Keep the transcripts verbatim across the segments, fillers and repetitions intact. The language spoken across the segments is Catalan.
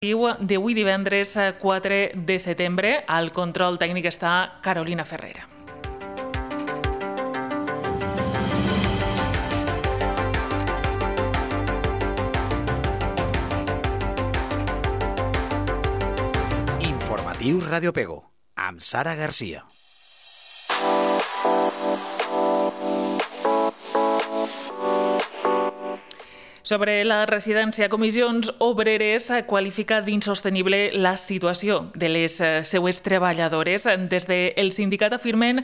D'avui divendres quatre de setembre. Al control tècnic està Carolina Ferrera. Informatius Ràdio Pego, amb Sara Garcia. Sobre la residència, Comissions Obreres qualifica d'insostenible la situació de les seues treballadores. Des del sindicat afirmen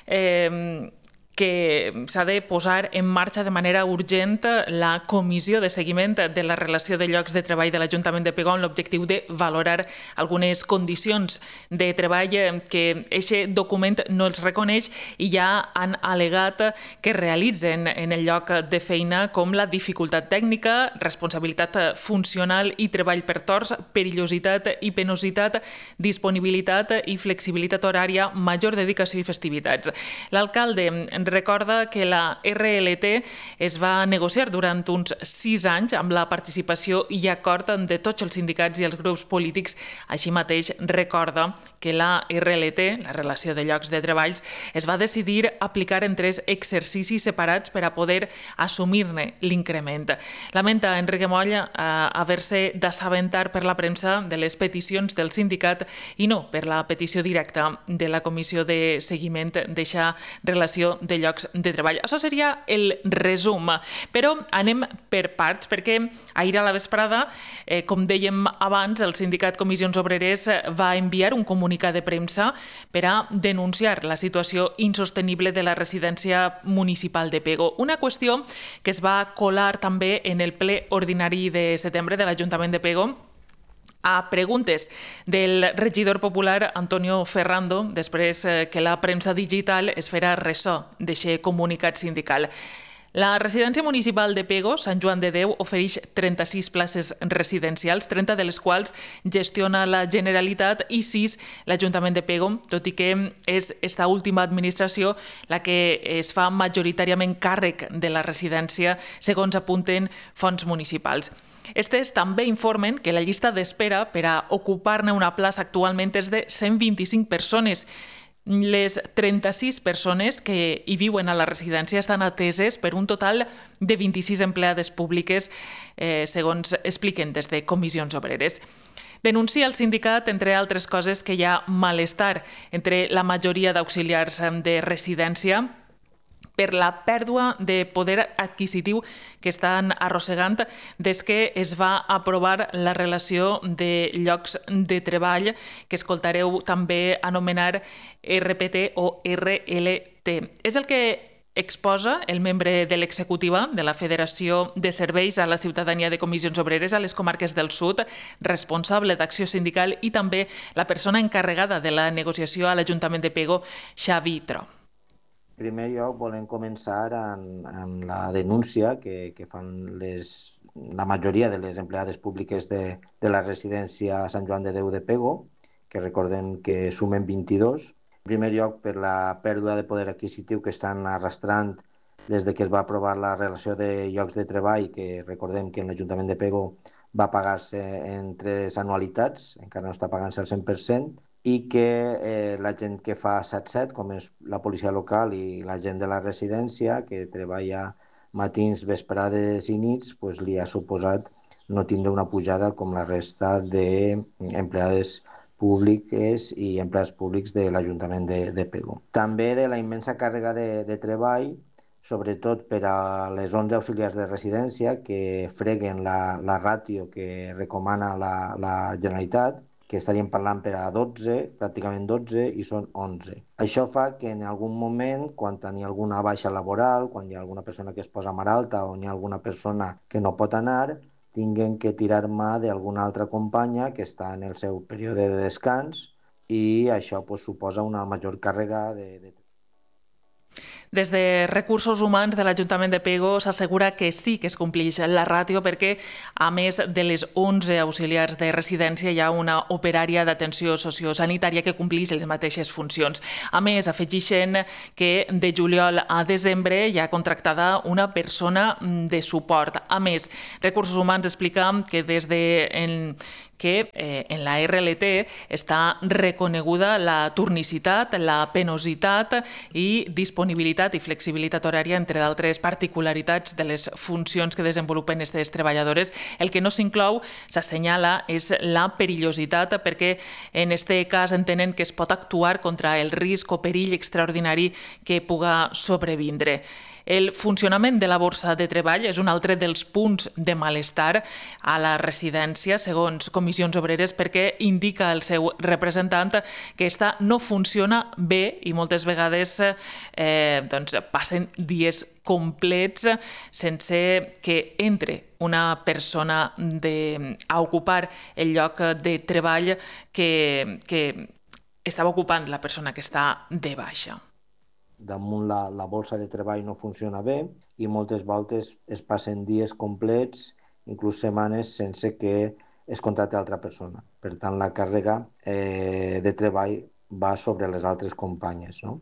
eh, que s'ha de posar en marxa de manera urgent la comissió de seguiment de la relació de llocs de treball de l'Ajuntament de Pego amb l'objectiu de valorar algunes condicions de treball que aquest document no els reconeix i ja han al·legat que realitzen en el lloc de feina, com la dificultat tècnica, responsabilitat funcional i treball per torns, perillositat i penositat, disponibilitat i flexibilitat horària, major dedicació i festivitats. L'alcalde recorda que la R L T es va negociar durant uns sis anys amb la participació i acord de tots els sindicats i els grups polítics. Així mateix recorda que la R L T, la relació de llocs de treballs, es va decidir aplicar en tres exercicis separats per a poder assumir-ne l'increment. Lamenta Enrique Moll haver-se d'assabentar per la premsa de les peticions del sindicat i no per la petició directa de la comissió de seguiment d'eixa relació de llocs de treball. Això seria el resum, però anem per parts, perquè ahir a la vesprada, eh, com dèiem abans, el sindicat Comissions Obreres va enviar un comunicat de premsa per a denunciar la situació insostenible de la residència municipal de Pego. Una qüestió que es va colar també en el ple ordinari de setembre de l'Ajuntament de Pego, a preguntes del regidor popular Antonio Ferrando, després que la premsa digital es farà ressò d'aquest comunicat sindical. La residència municipal de Pego, Sant Joan de Déu, ofereix trenta-sis places residencials, trenta de les quals gestiona la Generalitat i sis l'Ajuntament de Pego, tot i que és esta última administració la que es fa majoritàriament càrrec de la residència, segons apunten fonts municipals. Estes també informen que la llista d'espera per a ocupar-ne una plaça actualment és de cent vint-i-cinc persones. Les trenta-sis persones que hi viuen a la residència estan ateses per un total de vint-i-sis empleades públiques, eh, segons expliquen des de Comissions Obreres. Denuncia el sindicat, entre altres coses, que hi ha malestar entre la majoria d'auxiliars de residència per la pèrdua de poder adquisitiu que estan arrossegant des que es va aprovar la relació de llocs de treball, que escoltareu també anomenar R P T o R L T. És el que exposa el membre de l'executiva de la Federació de Serveis a la Ciutadania de Comissions Obreres a les comarques del Sud, responsable d'acció sindical i també la persona encarregada de la negociació a l'Ajuntament de Pego, Xavi Tro. En primer lloc, volem començar amb, amb la denúncia que, que fan les, la majoria de les empleades públiques de, de la residència Sant Joan de Déu de Pego, que recordem que sumen vint-i-dos. En primer lloc, per la pèrdua de poder adquisitiu que estan arrastrant des de que es va aprovar la relació de llocs de treball, que recordem que l'Ajuntament de Pego va pagar-se en tres anualitats, encara no està pagant-se al cent per cent, i que eh, la gent que fa set set, com és la policia local i la gent de la residència, que treballa matins, vesprades i nits, pues, li ha suposat no tindre una pujada com la resta d'empleades públiques i empleats públics de l'Ajuntament de, de Pego. També de la immensa càrrega de, de treball, sobretot per a les onze auxiliars de residència que freguen la, la ràtio que recomana la, la Generalitat, que estaríem parlant per a dotze, pràcticament dotze, i són onze. Això fa que en algun moment, quan hi ha alguna baixa laboral, quan hi ha alguna persona que es posa malalta o hi ha alguna persona que no pot anar, tinguin que tirar mà d'alguna altra companya que està en el seu període de descans i això pues, suposa una major càrrega de, de Des de Recursos Humans de l'Ajuntament de Pego s'assegura que sí que es compleix la ràtio perquè, a més de les onze auxiliars de residència, hi ha una operària d'atenció sociosanitària que compleix les mateixes funcions. A més, afegeixen que de juliol a desembre hi ha contractada una persona de suport. A més, Recursos Humans explica que des de, en, que eh, en la R L T està reconeguda la turnicitat, la penositat i disponibilitat i flexibilitat horària, entre d'altres particularitats de les funcions que desenvolupen aquestes treballadores. El que no s'inclou, s'assenyala, és la perillositat, perquè en aquest cas entenen que es pot actuar contra el risc o perill extraordinari que puga sobrevindre. El funcionament de la borsa de treball és un altre dels punts de malestar a la residència, segons Comissions Obreres, perquè indica el seu representant que aquesta no funciona bé i moltes vegades eh, doncs, passen dies complets sense que entre una persona de, a ocupar el lloc de treball que, que estava ocupant la persona que està de baixa. Damunt la, la borsa de treball no funciona bé i moltes voltes es passen dies complets, inclús setmanes, sense que es contracti altra persona. Per tant, la càrrega eh, de treball va sobre les altres companyes, no?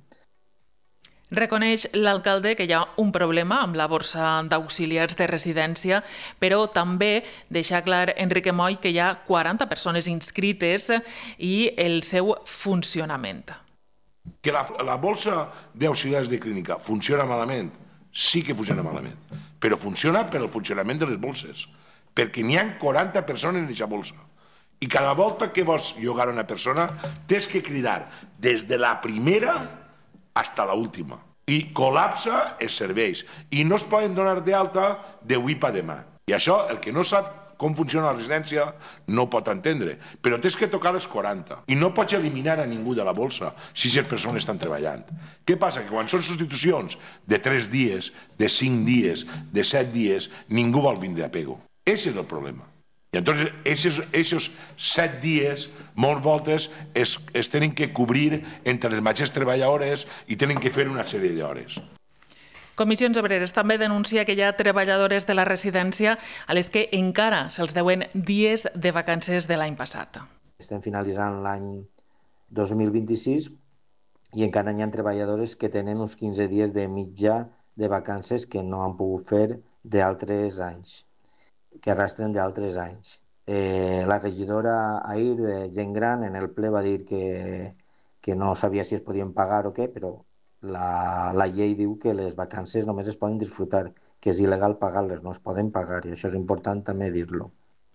Reconeix l'alcalde que hi ha un problema amb la borsa d'auxiliars de residència, però també deixa clar Enrique Moll que hi ha quaranta persones inscrites i el seu funcionament. Que la, la bolsa d'auxiliars de clínica funciona malament? Sí que funciona malament, però funciona per el funcionament de les bolses, perquè n'hi ha quaranta persones en aquesta bolsa. I cada volta que vols llogar una persona, tens que cridar des de la primera fins a l'última. I col·lapsa els serveis. I no es poden donar d'alta d'avui per demà. I això, el que no sap com funciona la residència no pot entendre, però tens que tocar els quaranta i no pots eliminar a ningú de la bolsa si les persones estan treballant. Què passa? Que quan són substitucions de tres dies, de cinc dies, de set dies, ningú vol vindre a pego. Ese és el problema. I entonces, esos, esos set dies, moltes voltes, es, es tenen que cobrir entre les mateixes treballadores i tenen que fer una sèrie d'hores. Comissions Obreres també denuncia que hi ha treballadores de la residència a les que encara se'ls deuen dies de vacances de l'any passat. Estem finalitzant l'any dos mil vint-i-sis i encara hi ha treballadores que tenen uns quinze dies de mitja de vacances que no han pogut fer d'altres anys, que arrastren d'altres anys. Eh, la regidora ahir de gent gran en el ple va dir que, que no sabia si es podien pagar o què, però La, la llei diu que les vacances només es poden disfrutar, que és il·legal pagar-les, no es poden pagar, i això és important també dir-lo.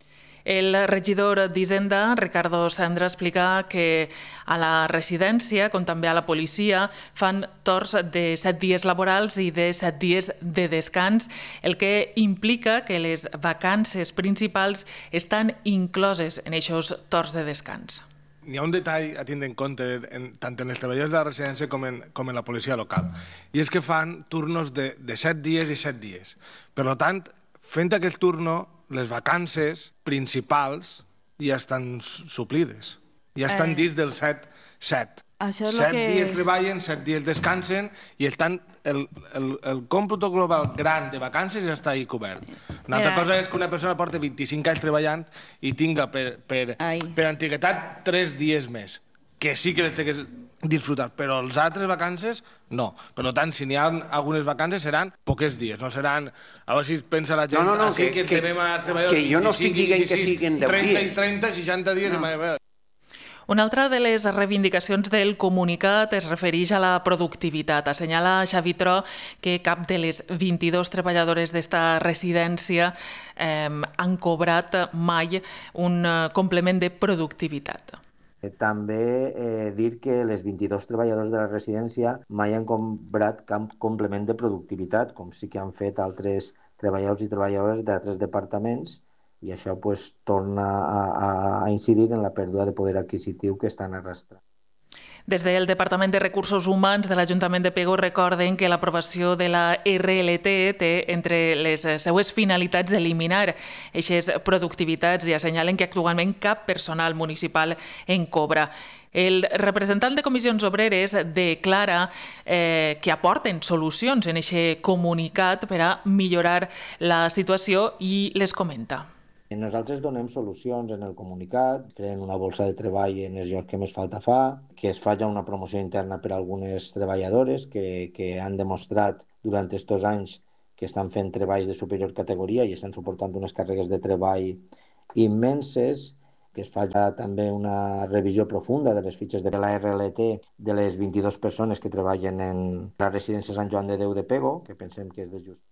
El regidor d'Hisenda, Ricardo Sandra, explica que a la residència, com també a la policia, fan torns de set dies laborals i de set dies de descans, el que implica que les vacances principals estan incloses en aquests torns de descans. Hi ha un detall a tindre en compte en, tant en els treballadors de la residència com en, com en la policia local, i és que fan turnos de, de set dies i set dies. Per tant, fent aquest turno, les vacances principals ja estan suplides, ja estan eh... dins del set set. Set que... dies treballen, set dies descansen i estan, el, el, el còmputo global gran de vacances ja està ahí cobert. Una altra cosa és que una persona porta vint-i-cinc anys treballant i tinga per, per, per antiguitat tres dies més, que sí que les té que disfrutar, però les altres vacances no. Per tant, si n'hi ha algunes vacances seran poques dies, no seran, a veure si pensa la gent, no, no, no, així que, que, que, que jo no estic dient que siguin deu dies. trenta i trenta, seixanta dies, no. i Una altra de les reivindicacions del comunicat es refereix a la productivitat. Assenyala Xavi Tro que cap de les vint-i-dues treballadores d'esta residència eh, han cobrat mai un complement de productivitat. També eh, dir que les vint-i-dues treballadors de la residència mai han cobrat cap complement de productivitat, com sí que han fet altres treballadors i treballadores d'altres departaments, i això pues, torna a, a incidir en la pèrdua de poder adquisitiu que estan arrastrant. Des del Departament de Recursos Humans de l'Ajuntament de Pego recorden que l'aprovació de la R L T té entre les seues finalitats eliminar aquestes productivitats i assenyalen que actualment cap personal municipal en cobra. El representant de Comissions Obreres declara eh, que aporten solucions en aquest comunicat per a millorar la situació i les comenta. Nosaltres donem solucions en el comunicat, creem una bolsa de treball en els llocs que més falta fa, que es faci una promoció interna per a algunes treballadores que, que han demostrat durant aquests anys que estan fent treballs de superior categoria i estan suportant unes càrregues de treball immenses, que es faci també una revisió profunda de les fitxes de la R L T de les vint-i-dues persones que treballen en la residència Sant Joan de Déu de Pego, que pensem que és de just.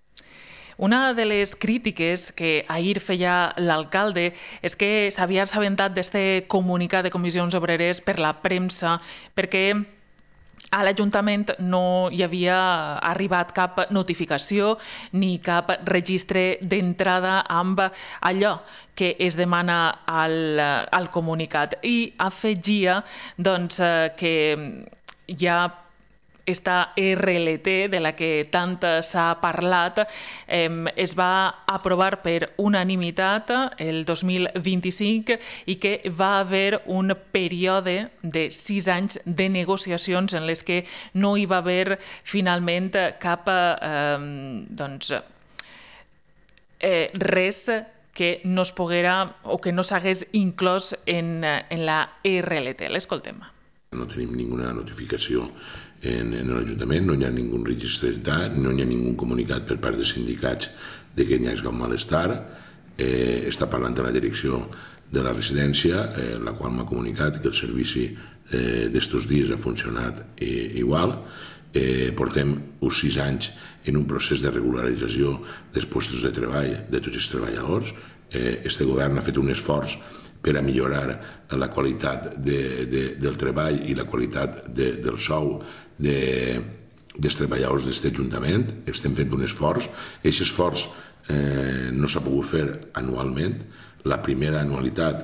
Una de les crítiques que ahir feia l'alcalde és que s'havia assabentat d'este comunicat de comissions obreres per la premsa, perquè a l'Ajuntament no hi havia arribat cap notificació ni cap registre d'entrada amb allò que es demana al, al comunicat. I afegia doncs, que hi ha esta R L T de la que tant s'ha parlat eh, es va aprovar per unanimitat el dos mil vint-i-cinc i que va haver un període de sis anys de negociacions en les que no hi va haver finalment cap eh, doncs, eh, res que no es poguera o que no s'hagués inclòs en, en la R L T. L'escoltem. No tenim ninguna notificació en, en l'Ajuntament, no hi ha ningú registre d'edat, no hi ha ningú comunicat per part de sindicats de que hi hagi un malestar. Eh, està parlant de la direcció de la residència, eh, la qual m'ha comunicat que el servici eh, d'estos dies ha funcionat eh, igual. Eh, portem uns sis anys en un procés de regularització dels puestos de treball de tots els treballadors. Eh, este govern ha fet un esforç per a millorar la qualitat de, de, del treball i la qualitat de, del sou de, dels treballadors d'aquest Ajuntament. Estem fent un esforç. Aquest esforç eh, no s'ha pogut fer anualment. La primera anualitat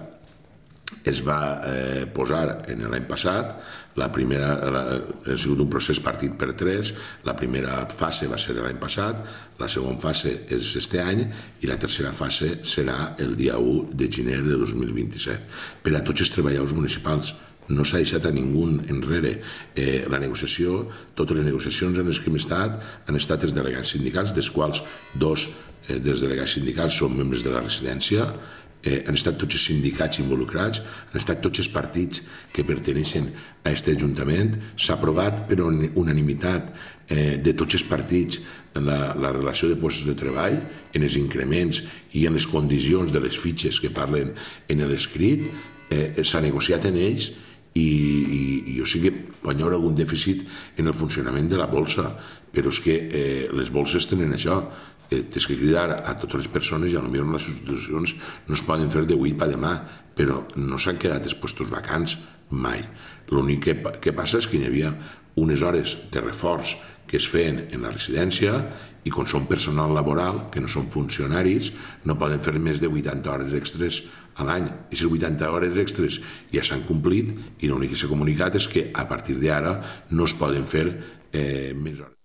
es va eh, posar en l'any passat. La primera la, ha sigut un procés partit per tres. La primera fase va ser l'any passat, la segona fase és este any i la tercera fase serà el dia u de gener de dos mil vint-i-set. Per a tots els treballadors municipals no s'ha deixat a ningú enrere. Eh, la negociació, totes les negociacions en les que hem estat han estat els delegats sindicals, dels quals dos eh, dels delegats sindicals són membres de la residència. Eh, han estat tots els sindicats involucrats, han estat tots els partits que perteneixen a aquest Ajuntament. S'ha aprovat per unanimitat eh, de tots els partits la, la relació de postos de treball en els increments i en les condicions de les fitxes que parlen en l'escrit. Eh, s'ha negociat en ells i, i, i jo sé que pot haver algun dèficit en el funcionament de la bolsa, però és que eh, les bolses tenen això. Eh, tens que cridar a totes les persones i potser les substitucions no es poden fer d'avui per demà, però no s'han quedat els puestos vacants mai. L'únic que, que passa és que hi havia unes hores de reforç que es feien en la residència i quan són personal laboral, que no són funcionaris, no poden fer més de vuitanta hores extres a l'any. I les vuitanta hores extres ja s'han complit i l'únic que s'ha comunicat és que a partir d'ara no es poden fer eh, més hores.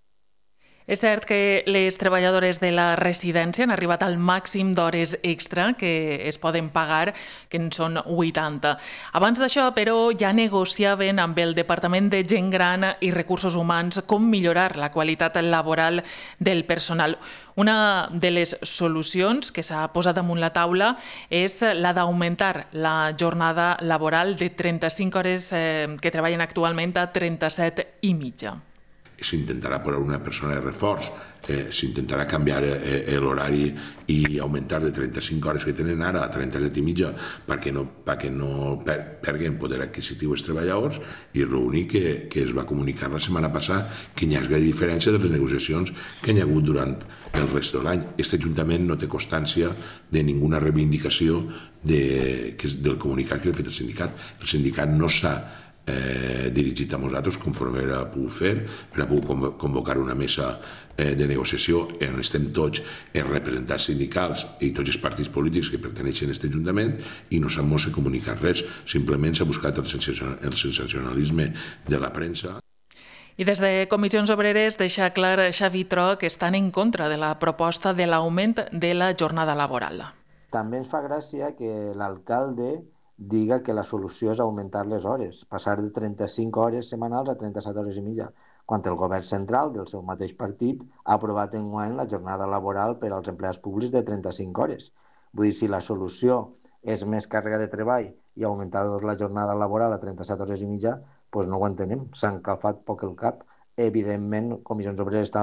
És cert que les treballadores de la residència han arribat al màxim d'hores extra que es poden pagar, que en són vuitanta. Abans d'això, però, ja negociaven amb el Departament de Gent Gran i Recursos Humans com millorar la qualitat laboral del personal. Una de les solucions que s'ha posat damunt la taula és la d'augmentar la jornada laboral de trenta-cinc hores eh, que treballen actualment a trenta-set i mitja. S'intentarà posar una persona de reforç, eh, s'intentarà canviar eh, l'horari i augmentar de trenta-cinc hores que tenen ara a trenta-set i mitja perquè no, perquè no per, perguin poder adquisitiu els treballadors, i és l'únic que, que es va comunicar la setmana passada, que hi ha gaire diferència de les negociacions que hi ha hagut durant el rest de l'any. Aquest Ajuntament no té constància de ninguna reivindicació de, que, del comunicat que ha fet el sindicat. El sindicat no s'ha Eh, dirigit a nosaltres conforme era pogut fer, per a poder convocar una mesa eh, de negociació on estem tots els representants sindicals i tots els partits polítics que perteneixen a aquest Ajuntament, i no s'ha comunicat res, simplement s'ha buscat el sensacionalisme de la premsa. I des de Comissions Obreres deixa clar Xavi Tro que estan en contra de la proposta de l'augment de la jornada laboral. També ens fa gràcia que l'alcalde diga que la solució és augmentar les hores, passar de trenta-cinc hores setmanals a trenta-set hores i mitja, quan el govern central del seu mateix partit ha aprovat enguany la jornada laboral per als empleats públics de trenta-cinc hores. Vull dir, si la solució és més càrrega de treball i augmentar la jornada laboral a trenta-set hores i mitja, doncs no ho entenem, s'ha encalfat poc el cap. Evidentment, Comissions Obreres està,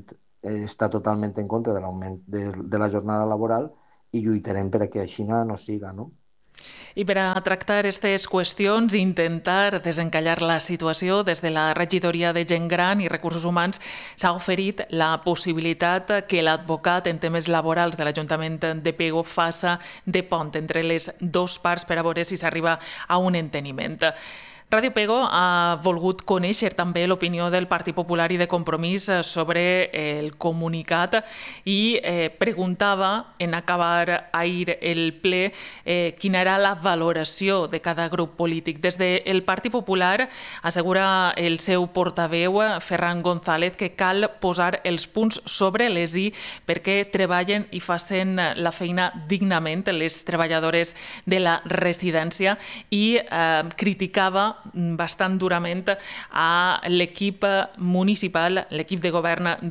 està totalment en contra de l'augment de, de la jornada laboral i lluitarem perquè així no siga, no? I per a tractar aquestes qüestions i intentar desencallar la situació, des de la regidoria de Gent Gran i Recursos Humans s'ha oferit la possibilitat que l'advocat en temes laborals de l'Ajuntament de Pego faça de pont entre les dues parts per a veure si s'arriba a un enteniment. Ràdio Pego ha volgut conèixer també l'opinió del Partit Popular i de Compromís sobre el comunicat i eh, preguntava, en acabar ahir el ple, eh, quina era la valoració de cada grup polític. Des del Partit Popular assegura el seu portaveu, Ferran González, que cal posar els punts sobre les i perquè treballen i facin la feina dignament les treballadores de la residència i eh, criticava bastant durament a l'equip municipal, l'equip de govern